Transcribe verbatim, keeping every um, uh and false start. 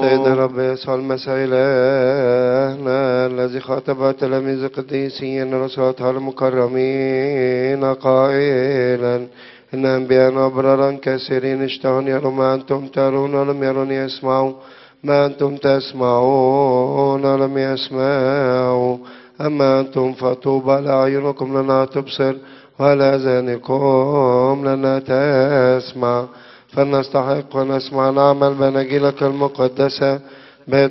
سيد الرب يسوع المسيح إلهنا الذي خاطب تلاميذ القديسين رسولته المكرمين قائلا إن أنبياء وأبرارا كثيرين اشتهون يروا ما أنتم ترون ولم يرون يسمعوا ما أنتم تسمعون ولم يسمعوا أما أنتم فطوبى لأعينكم لنا تبصر ولأذانكم لنا تسمع فلنستحق ونسمع نعمل بنجيلك المقدسة